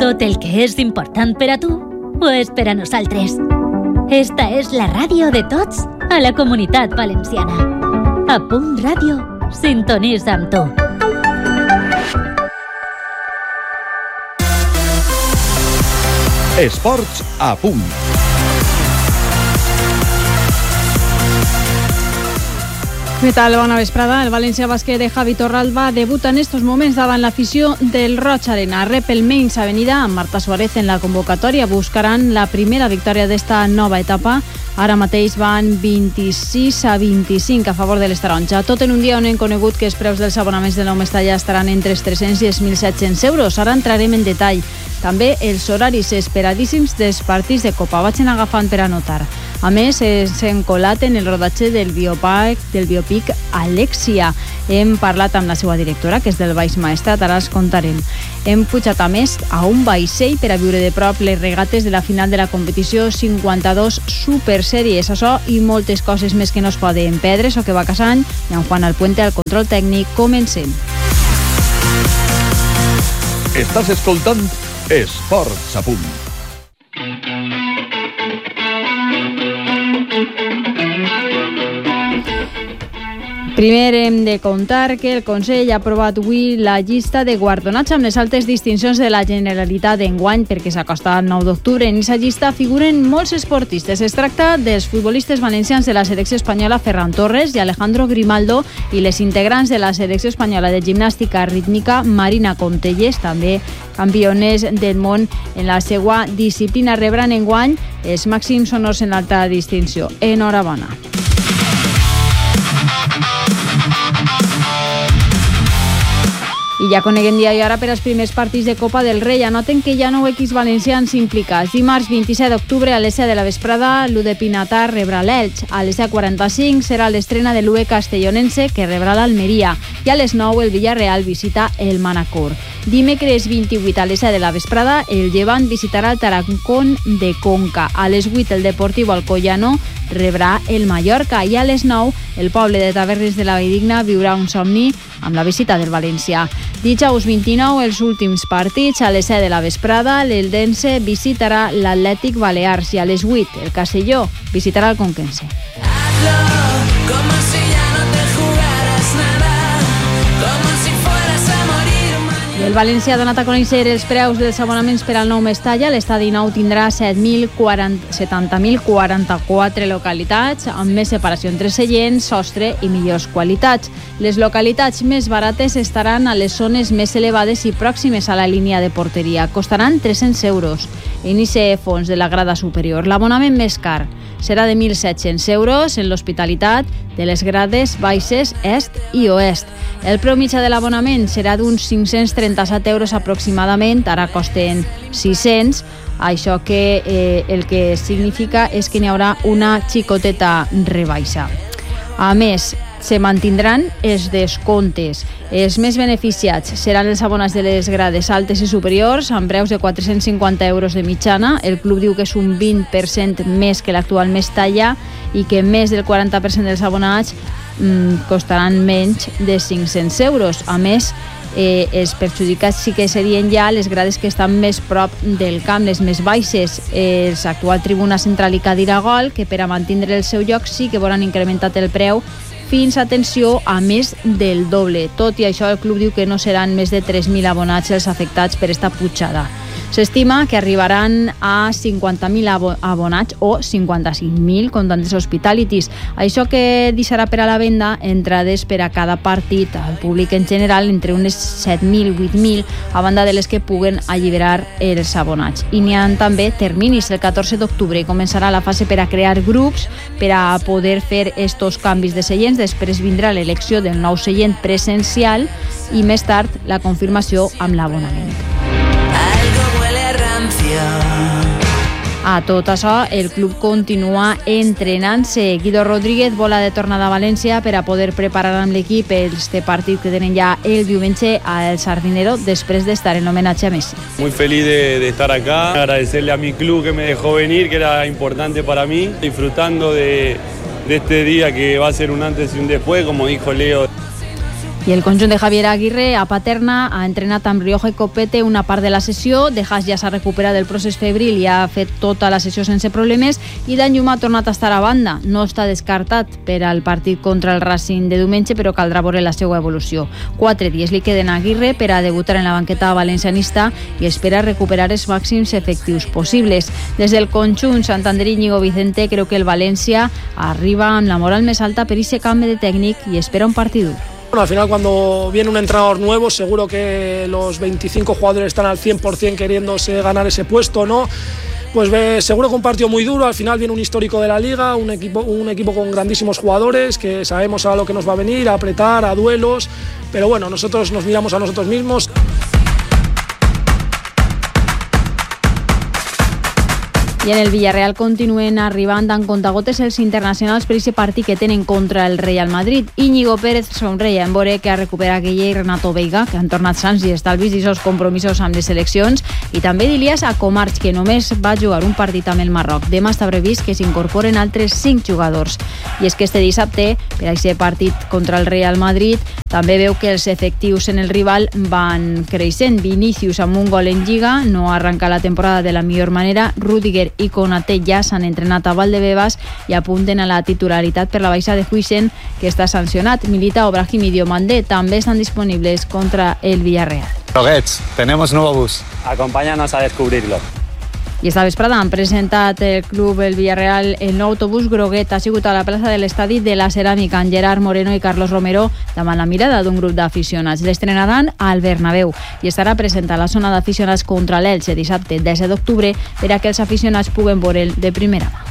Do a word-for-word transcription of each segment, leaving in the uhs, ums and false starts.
tot el que és important per a tu ho és per a nosaltres. Esta és la ràdio de tots a la Comunitat Valenciana. A Punt Ràdio, sintonitza amb tu. Esports a punt. Què tal? Bona vesprada. El València Bàsquet de Javi Torralba debuta en estos moments davant l'afició del Roig Arena. Rep el Mains Avenida amb Marta Suárez en la convocatòria. Buscaran la primera victòria d'esta nova etapa. Ara mateix van vint-i-sis a vint-i-cinc a favor de l'Estaronja. Tot en un dia on hem conegut que els preus dels abonaments de Nou Mestalla estaran entre els tres-cents i els mil set-cents euros. Ara entrarem en detall. També els horaris esperadíssims dels partits de Copa. Vagin agafant per anotar. A més, s'han colat en el rodatge del bioparc, del biopic Alexia. Hem parlat amb la seva directora, que és del Baix Maestrat, ara els contarem. Hem pujat a més a un vaixell per a viure de prop les regates de la final de la competició cinquanta-dos Super Series. Això i moltes coses més que no es poden perdre. Soc Eva Casany i en Juan Alpuente al control tècnic. Comencem. Estàs escoltant Esports a punt. Primer hem de contar que el Consell ha aprovat avui la llista de guardonats amb les altes distincions de la Generalitat d'enguany perquè s'acosta el nou d'octubre. En aquesta llista figuren molts esportistes. Es tracta dels futbolistes valencians de la selecció espanyola Ferran Torres i Alejandro Grimaldo i les integrants de la selecció espanyola de gimnàstica rítmica Marina Contelles, també campiones del món en la seva disciplina. Rebran enguany els màxims honors en l'alta distinció. Enhorabona. I ja coneguem dia i hora per als primers partits de Copa del Rei. Anoten que hi ha nou equips valencians implicats. Dimarts vint-i-set d'octubre a les set de la vesprada, l'U de Pinatar rebrà l'Elx. A les set quaranta-cinc serà l'estrena de l'U E Castellonense, que rebrà l'Almeria. I a les nou el Villarreal visita el Manacor. Dimecres vint-i-vuit a les set de la vesprada, el Llevant visitarà el Tarancón de Conca. A les vuit el Deportiu Alcoyano rebrà el Mallorca. I a les nou el poble de Tavernes de la Valldigna viurà un somni amb la visita del València. Dijous vint-i-nou, els últims partits. A les set de la vesprada, l'Eldense visitarà l'Atlètic Balears i a les vuit el Castelló visitarà el Conquense. El València ha donat a conèixer els preus dels abonaments per al Nou Mestalla. L'estadi nou tindrà setanta mil quaranta-quatre localitats, amb més separació entre seients, sostre i millors qualitats. Les localitats més barates estaran a les zones més elevades i pròximes a la línia de porteria. Costaran tres-cents euros. Inici fons de la grada superior. L'abonament més car serà de mil set-cents euros en l'hospitalitat de les grades baixes est i oest. El preu mitjà de l'abonament serà d'uns cinc-cents trenta-set euros aproximadament, ara costen sis-cents, això que eh, el que significa és que n'hi haurà una xicoteta rebaixa. A més, se mantindran els descomptes. Els més beneficiats seran els abonats de les grades altes i superiors amb preus de quatre-cents cinquanta euros de mitjana. El club diu que és un vint per cent més que l'actual Mestalla i que més del quaranta per cent dels abonats mm, costaran menys de cinc-cents euros. A més, eh, els perjudicats sí que serien ja les grades que estan més prop del camp, les més baixes. Els actual Tribuna Central i Cadira Gol, que per a mantindre el seu lloc sí que veuran incrementat el preu fins, atenció, a més del doble. Tot i això, el club diu que no seran més de tres mil abonats els afectats per esta pujada. S'estima que arribaran a cinquanta mil abonats o cinquanta-cinc mil comptant els hospitalities. Això que deixarà per a la venda entrades per a cada partit al públic en general entre unes set mil, vuit mil, a banda de les que puguen alliberar els abonats. I n'hi ha també terminis. El catorze d'octubre començarà la fase per a crear grups per a poder fer estos canvis de seients. Després vindrà l'elecció del nou seient presencial i més tard la confirmació amb l'abonament. A tot això, el club continua entrenant-se. Guido Rodríguez vola de tornada a València per a poder preparar amb l'equip este partit que tenen ja el diumenge al Sardinero després d'estar en l'homenatge a Messi. Muy feliz de, de estar acá, agradecerle a mi club que me dejó venir, que era importante para mí, disfrutando de, de este día que va a ser un antes y un después, como dijo Leo. I el conjunt de Javier Aguirre a Paterna ha entrenat amb Rioja i Copete una part de la sessió. De Haas ja s'ha recuperat del procés febril i ha fet tota la sessió sense problemes, i Dan Llum ha tornat a estar a banda. No està descartat per al partit contra el Racing de diumenge, però caldrà veure la seva evolució. Quatre dies li queden a Aguirre per a debutar en la banqueta valencianista i espera recuperar els màxims efectius possibles. Des del conjunt santanderí Íñigo Vicente creu que el València arriba amb la moral més alta per ese canvi de tècnic i espera un partit dur. Bueno, al final cuando viene un entrenador nuevo seguro que los veinticinco jugadores están al cien por ciento queriéndose ganar ese puesto, ¿no? Pues ve, seguro que un partido muy duro. Al final viene un histórico de la liga, un equipo, un equipo con grandísimos jugadores que sabemos a lo que nos va a venir, a apretar, a duelos, pero bueno, nosotros nos miramos a nosotros mismos. I en el Villarreal continuen arribant amb contagotes els internacionals per aquest partit que tenen contra el Real Madrid. Íñigo Pérez somreia en veure que ha recuperat Guille i Renato Veiga, que han tornat sants i estalvis d'aquests compromisos amb les seleccions, i també d'Ilias Acomarch, que només va jugar un partit amb el Marroc. Demà està previst que s'incorporen altres cinc jugadors. I és que este dissabte, per a aquest partit contra el Real Madrid, també veu que els efectius en el rival van creixent. Vinícius amb un gol en Lliga, no arrenca la temporada de la millor manera. Rüdiger i Konaté ja s'han entrenat a Valdebebas i apunten a la titularitat per la baixa de Huijsen, que està sancionat. Militao, Brahim i Diomandé també estan disponibles contra el Villarreal. Roguets, tenemos nuevo bus. Acompáñanos a descubrirlo. I esta vesprada han presentat el club el Villarreal el nou autobús groguet. Ha sigut a la plaça de l'estadi de la Ceràmica en Gerard Moreno i Carlos Romero davant la mirada d'un grup d'aficionats. L'estrenaran al Bernabéu i estarà present a la zona d'aficionats contra l'Elche dissabte disset d'octubre per a que els aficionats puguen veure'l de primera mà.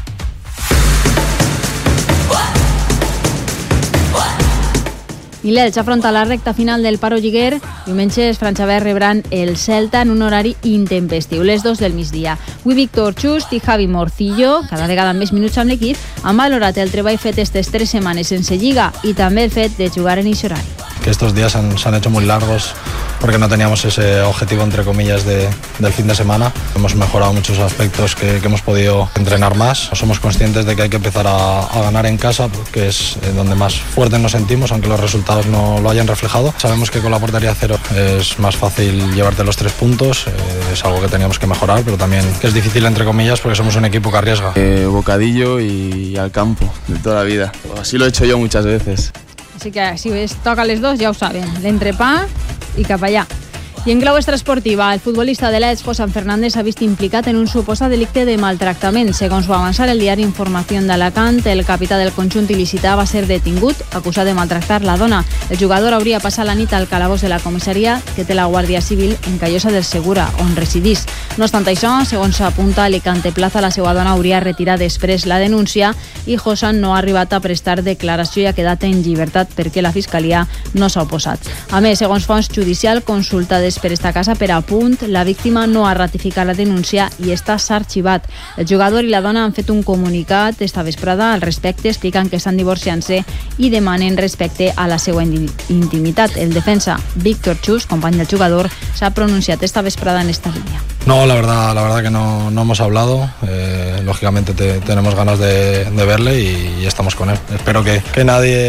I l'Elx afronta la recta final del paro lliguer. Diumenge els franxavers rebran el Celta en un horari intempestiu, les dos del migdia. Avui Víctor Chust i Javi Morcillo, cada vegada amb més minuts amb l'equip, han valorat el treball fet aquestes tres setmanes sense lliga i també el fet de jugar en eix horari. Que estos días han, se han hecho muy largos porque no teníamos ese objetivo, entre comillas, de, del fin de semana. Hemos mejorado muchos aspectos que, que hemos podido entrenar más. Somos conscientes de que hay que empezar a, a ganar en casa porque es donde más fuertes nos sentimos, aunque los resultados no lo hayan reflejado. Sabemos que con la portería cero es más fácil llevarte los tres puntos, eh, es algo que teníamos que mejorar, pero también que es difícil, entre comillas, porque somos un equipo que arriesga. Eh, bocadillo y al campo, de toda la vida. Así lo he hecho yo muchas veces. Així que si es toca les dos ja ho saben, l'entrepà i cap allà. I en clau extraesportiva, el futbolista de l'Elx, Josan Fernández, s'ha vist implicat en un suposat delicte de maltractament. Segons va avançar el diari Informació d'Alacant, el capità del conjunt il·licità va ser detingut, acusat de maltractar la dona. El jugador hauria passat la nit al calabós de la comissaria que té la Guàrdia Civil en Callosa del Segura, on residís. No obstant això, segons s'apunta, Alicante Plaza, la seva dona hauria retirat després la denúncia i Josan no ha arribat a prestar declaració i ha quedat en llibertat perquè la Fiscalia no s'ha oposat. A més, segons fons judicial consultades per esta casa per a punt, la víctima no ha ratificat la denúncia i està s'arxivat. El jugador i la dona han fet un comunicat esta vesprada al respecte, explicant que estan divorciant-se i demanen respecte a la seva intimitat. El defensa Víctor Chus, company del jugador, s'ha pronunciat esta vesprada en esta línia. No, la verdad, la verdad que no, no hemos hablado. Eh, lógicamente te, tenemos ganas de, de verle y, y estamos con él. Espero que, que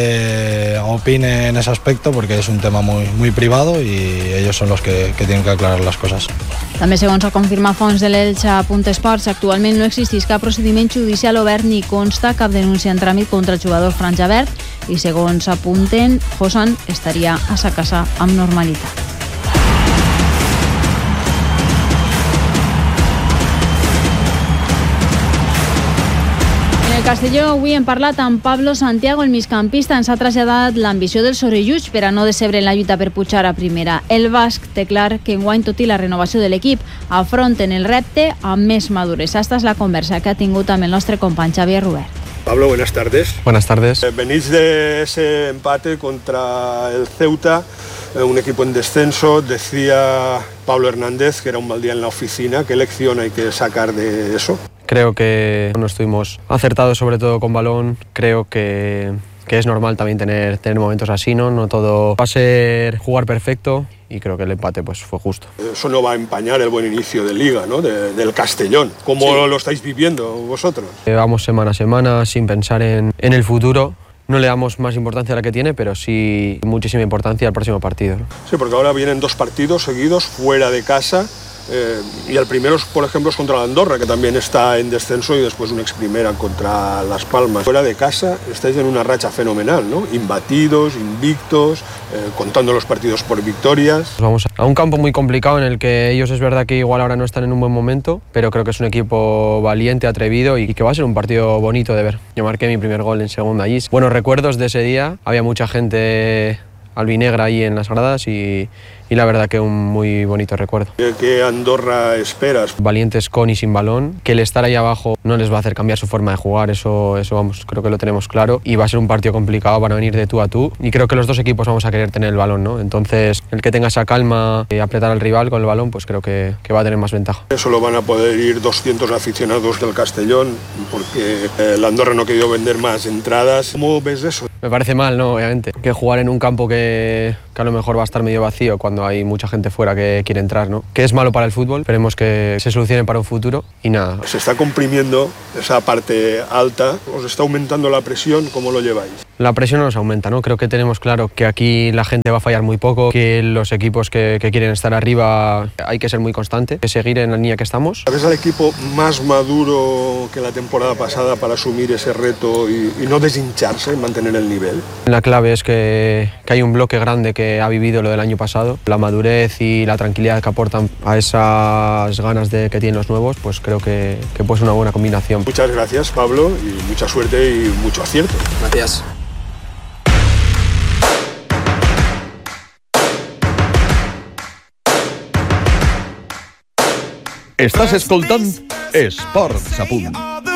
nadie opine en ese aspecto porque es un tema muy, muy privado y ellos son los que, que tienen que aclarar las cosas. També, segons ha confirmat fons de l'Elx a Punt Esports, actualment no existeix cap procediment judicial obert ni consta cap denúncia en tràmit contra el jugador franja verd i, segons apunten, Josan estaria a sa casa amb normalitat. Castelló, avui hem parlat amb Pablo Santiago, el migcampista. Ens ha traslladat l'ambició del Sorelluig per a no decebre en la lluita per pujar a primera. El basc té clar que enguany, tot i la renovació de l'equip, afronten el repte amb més maduresa. Esta és la conversa que ha tingut amb el nostre company Xavier Rubert. Pablo, buenas tardes. Buenas tardes. Eh, venís de ese empate contra el Ceuta, eh, un equipo en descenso. Decía Pablo Hernández que era un mal día en la oficina. ¿Qué lección hay que sacar de eso? Creo que no estuvimos acertados, sobre todo con balón. Creo que, que es normal también tener, tener momentos así, ¿no? No todo va a ser jugar perfecto y creo que el empate pues, fue justo. Eso no va a empañar el buen inicio de Liga, ¿no? de, del Castellón. ¿Cómo sí. lo estáis viviendo vosotros? Vamos semana a semana sin pensar en, en el futuro no le damos más importancia a la que tiene, pero sí muchísima importancia al próximo partido, ¿no? Sí, porque ahora vienen dos partidos seguidos fuera de casa. Eh, y el primero, por ejemplo, es contra la Andorra, que también está en descenso, y después un ex-primera contra Las Palmas. Fuera de casa estáis en una racha fenomenal, ¿no? Imbatidos, invictos, eh, contando los partidos por victorias. Vamos a un campo muy complicado en el que ellos es verdad que igual ahora no están en un buen momento, pero creo que es un equipo valiente, atrevido y que va a ser un partido bonito de ver. Yo marqué mi primer gol en segunda allí. Buenos recuerdos de ese día, había mucha gente albinegra ahí en las gradas y, y la verdad que un muy bonito recuerdo. ¿Qué Andorra esperas? Valientes con y sin balón, que el estar ahí abajo no les va a hacer cambiar su forma de jugar, eso, eso vamos, creo que lo tenemos claro, y va a ser un partido complicado, van a venir de tú a tú y creo que los dos equipos vamos a querer tener el balón, ¿no? Entonces el que tenga esa calma y apretar al rival con el balón, pues creo que, que va a tener más ventaja. Solo van a poder ir doscientos aficionados del Castellón porque eh, la Andorra no ha querido vender más entradas. ¿Cómo ves eso? Me parece mal, ¿no? Obviamente, que jugar en un campo que, que a lo mejor va a estar medio vacío cuando hay mucha gente fuera que quiere entrar, ¿no? Que es malo para el fútbol, esperemos que se solucione para un futuro y nada. Se está comprimiendo esa parte alta, os está aumentando la presión, ¿cómo lo lleváis? La presión nos aumenta, ¿no? Creo que tenemos claro que aquí la gente va a fallar muy poco, que los equipos que, que quieren estar arriba hay que ser muy constante, que seguir en la línea que estamos. ¿Ves al equipo más maduro que la temporada pasada para asumir ese reto y, y no deshincharse, mantener el nivel? La clave es que, que hay un bloque grande que ha vivido lo del año pasado. La madurez y la tranquilidad que aportan a esas ganas de, que tienen los nuevos, pues creo que, que puede ser una buena combinación. Muchas gracias, Pablo, y mucha suerte y mucho acierto. Gracias. Estàs escoltant Esports a Punt.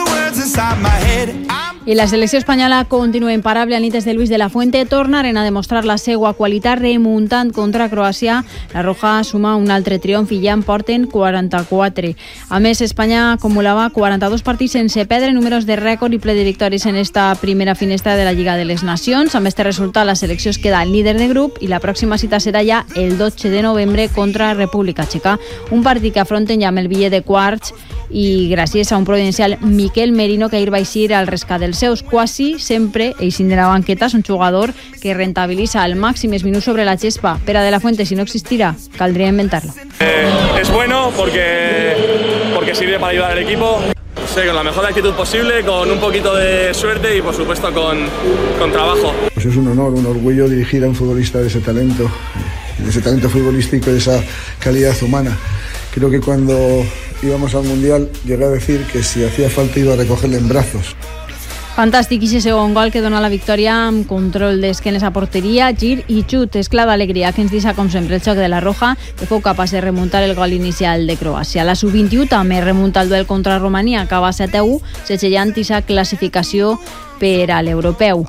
I la selecció espanyola continua imparable. Al nit de Luis de la Fuente tornaren a demostrar la seva qualitat remuntant contra Croàcia. La Roja suma un altre triomf i ja en porten quaranta-quatre. A més, Espanya acumulava quaranta-dos partits sense perdre, números de rècord i ple de victòries en esta primera finestra de la Lliga de les Nacions. Amb este resultat, la selecció es queda líder de grup i la pròxima cita serà ja el dotze de novembre contra República Txeca. Un partit que afronten ja amb el bitllet de quarts i gràcies a un providencial Miquel Merino que ahir va eixir al rescat dels seus. Quasi sempre eixint de la banqueta és un jugador que rentabilitza al màxim els minuts sobre la gespa. Per a De la Fuente, si no existirà, caldria inventarlo. Eh, es bueno porque, porque sirve para ayudar al equipo. No sé, con la mejor actitud posible, con un poquito de suerte y por supuesto con, con trabajo. Pues es un honor, un orgullo dirigir a un futbolista de ese talento, de ese talento futbolístico y de esa calidad humana. Creo que cuando íbamos al Mundial llegué a decir que si hacía falta iba a recogerle en brazos. Fantàstic, i ese segon gol que dona la victòria amb control d'esquenes a porteria, gir i xut. És clar d'alegria que ens deixa, com sempre, el xoc de la Roja, que fou capaç de remuntar el gol inicial de Croàcia. La sub vint-i-u també remunta el duel contra Romania, acaba set a u, setgellant aquesta classificació per a l'europeu.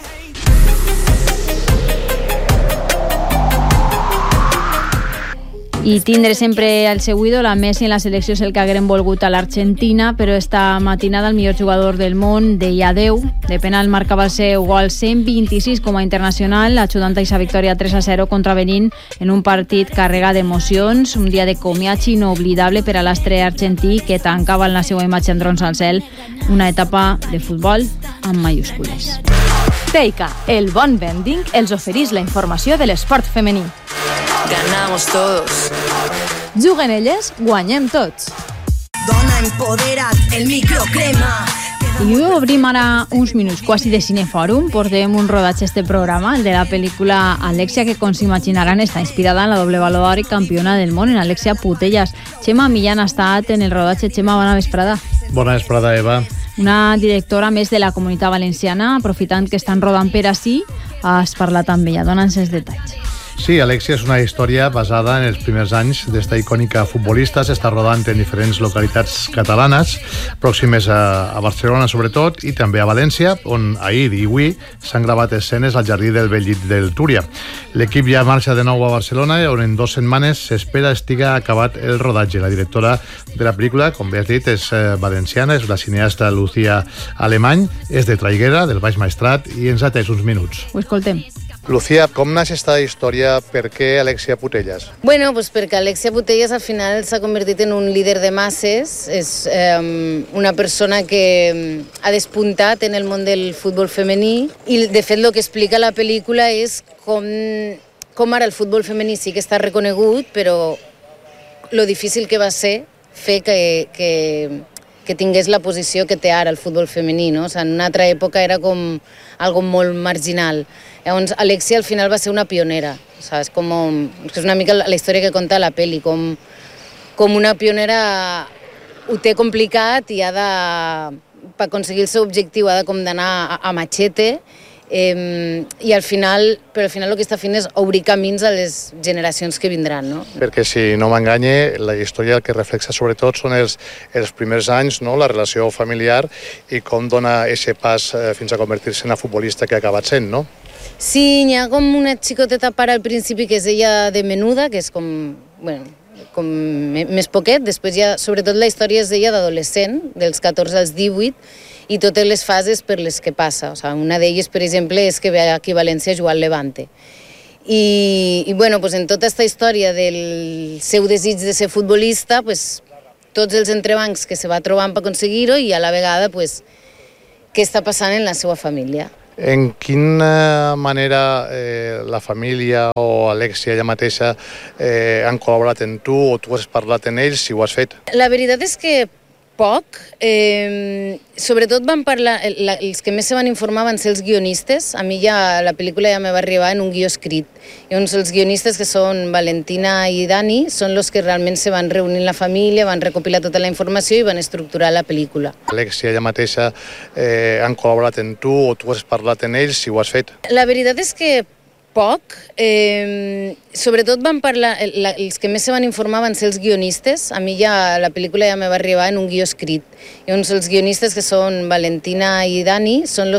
I tindre sempre el seu ídol, a Messi en la selecció és el que hagueren volgut a l'Argentina, però esta matinada el millor jugador del món deia adeu. De penal marcava el seu gol cent vint-i-sis com a internacional, ajudant a aquesta victòria tres a zero contra Benín en un partit carregat d'emocions, un dia de comiatge inoblidable per a l'astre argentí que tancava en la seva imatge en drons al cel una etapa de futbol amb mayúscules. Teica, el bon vending, els oferís la informació de l'esport femení. Ganamos todos. Juguen elles, guanyem tots. Dona empodera't, el microcrema. I obrim ara uns minuts quasi de Cinefòrum. Portem un rodatge a este programa, el de la pel·lícula Alexia, que com s'imaginaran està inspirada en la doble Baló d'Or i campiona del món, en Alexia Putellas. Xema Millán ha estat en el rodatge. Xema, bona vesprada. Bona vesprada, Eva. Una directora més de la Comunitat Valenciana, aprofitant que estan rodant per ací, has parlat amb ella. Dona'ns els detalls. Sí, Alexia és una història basada en els primers anys d'esta icònica futbolista. S'està rodant en diferents localitats catalanes, pròximes a, a Barcelona sobretot, i també a València, on ahir i avui s'han gravat escenes al jardí del Bellit del Túria. L'equip ja marxa de nou a Barcelona, on en dues setmanes s'espera estiga acabat el rodatge. La directora de la pel·lícula, com bé has dit, és eh, valenciana, és la cineasta Lucía Alemany, és de Traiguera, del Baix Maestrat, i ens ha atès uns minuts. Ho escoltem. Lucía, com naix esta història? Per què Alexia Putellas? Bueno, pues perquè Alexia Putellas al final s'ha convertit en un líder de masses, és eh, una persona que ha despuntat en el món del futbol femení i de fet el que explica la pel·lícula és com, com ara el futbol femení sí que està reconegut, però lo difícil que va ser fer que, que, que tingués la posició que té ara el futbol femení, no? O sigui, en una altra època era com algo molt marginal. Llavors, Alexia al final va ser una pionera, saps? Com, és una mica la història que conta la pel·li, com, com una pionera ho té complicat i ha de, per aconseguir el seu objectiu, ha de com d'anar a, a machete, eh, i al final, però al final el que està fent és obrir camins a les generacions que vindran, no? Perquè si no m'enganye, la història el que reflexa sobretot són els, els primers anys, no? La relació familiar i com dona aquest pas eh, fins a convertir-se en la futbolista que ha acabat sent, no? Sí, hi ha com una xicoteta pare al principi que és ella de menuda, que és com, bueno, com més poquet, després hi ha, sobretot la història és d'ella d'adolescent, dels catorze als divuit, i totes les fases per les que passa. O sigui, una d'elles, per exemple, és que ve aquí a València a jugar al Levante. I, i bueno, pues en tota aquesta història del seu desig de ser futbolista, pues, tots els entrebancs que se va trobant per aconseguir-ho i a la vegada pues, què està passant en la seva família. En quina manera eh, la família o Alexia ella mateixa eh, han col·laborat en tu o tu has parlat en ells, si ho has fet? La veritat és que poc. Eh, sobretot van parlar, la, els que més se van informar van ser els guionistes. A mi ja la pel·lícula ja me va arribar en un guió escrit. Llavors els guionistes, que són Valentina i Dani, són els que realment se van reunir en la família, van recopilar tota la informació i van estructurar la pel·lícula. Alexia ella mateixa eh, han col·laborat en tu o tu has parlat en ells, si ho has fet? La veritat és que poc. Eh, sobretot van parlar, la, els que més se van informar van ser els guionistes. A mi ja la pel·lícula ja me va arribar en un guió escrit. Llavors els guionistes, que són Valentina i Dani, són els